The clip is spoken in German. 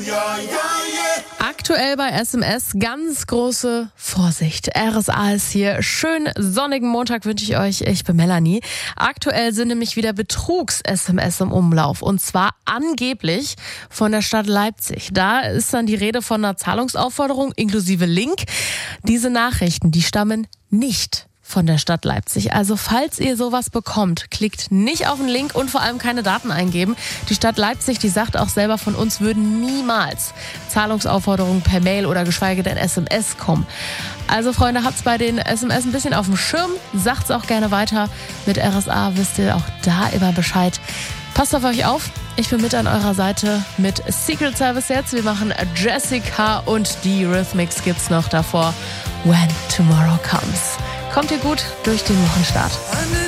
Aktuell bei SMS ganz große Vorsicht. RSA ist hier. Schönen sonnigen Montag wünsche ich euch. Ich bin Melanie. Aktuell sind nämlich wieder Betrugs-SMS im Umlauf. Und zwar angeblich von der Stadt Leipzig. Da ist dann die Rede von einer Zahlungsaufforderung inklusive Link. Diese Nachrichten, die stammen nicht von der Stadt Leipzig. Also falls ihr sowas bekommt, klickt nicht auf den Link und vor allem keine Daten eingeben. Die Stadt Leipzig, die sagt auch selber, von uns würden niemals Zahlungsaufforderungen per Mail oder geschweige denn SMS kommen. Also Freunde, habt's bei den SMS ein bisschen auf dem Schirm. Sagt's auch gerne weiter. Mit RSA wisst ihr auch da immer Bescheid. Passt auf euch auf. Ich bin mit an eurer Seite mit Secret Service jetzt. Wir machen Jessica und die Rhythmics gibt's noch davor. When Tomorrow Comes. Kommt ihr gut durch den Wochenstart.